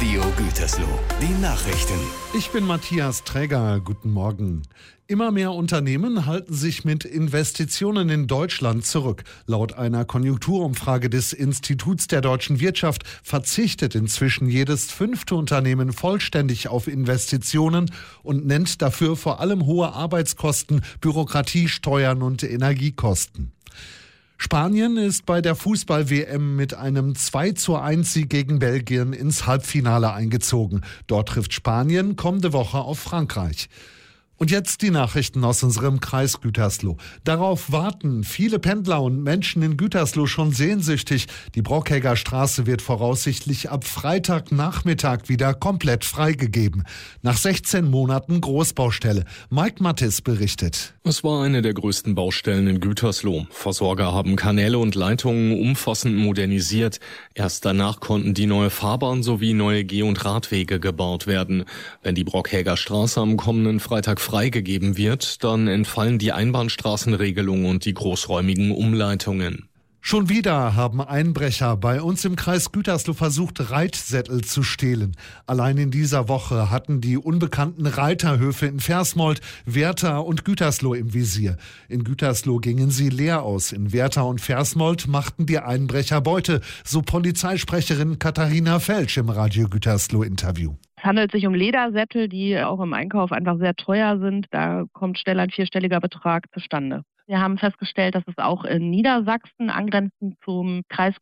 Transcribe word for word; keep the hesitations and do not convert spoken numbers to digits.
Radio Gütersloh. Die Nachrichten. Ich bin Matthias Träger. Guten Morgen. Immer mehr Unternehmen halten sich mit Investitionen in Deutschland zurück. Laut einer Konjunkturumfrage des Instituts der deutschen Wirtschaft verzichtet inzwischen jedes fünfte Unternehmen vollständig auf Investitionen und nennt dafür vor allem hohe Arbeitskosten, Bürokratie, Steuern und Energiekosten. Spanien ist bei der Fußball-W M mit einem zwei zu eins Sieg gegen Belgien ins Halbfinale eingezogen. Dort trifft Spanien kommende Woche auf Frankreich. Und jetzt die Nachrichten aus unserem Kreis Gütersloh. Darauf warten viele Pendler und Menschen in Gütersloh schon sehnsüchtig. Die Brockegger Straße wird voraussichtlich ab Freitagnachmittag wieder komplett freigegeben. Nach sechzehn Monaten Großbaustelle. Mike Mattis berichtet. Es war eine der größten Baustellen in Gütersloh. Versorger haben Kanäle und Leitungen umfassend modernisiert. Erst danach konnten die neue Fahrbahn sowie neue Geh- und Radwege gebaut werden. Wenn die Brockegger Straße am kommenden Freitag freigegeben wird, dann entfallen die Einbahnstraßenregelung und die großräumigen Umleitungen. Schon wieder haben Einbrecher bei uns im Kreis Gütersloh versucht, Reitsättel zu stehlen. Allein in dieser Woche hatten die unbekannten Reiterhöfe in Versmold, Werther und Gütersloh im Visier. In Gütersloh gingen sie leer aus. In Werther und Versmold machten die Einbrecher Beute, so Polizeisprecherin Katharina Felsch im Radio Gütersloh Interview. Es handelt sich um Ledersättel, die auch im Einkauf einfach sehr teuer sind. Da kommt schnell ein vierstelliger Betrag zustande. Wir haben festgestellt, dass es auch in Niedersachsen, angrenzend zum Kreis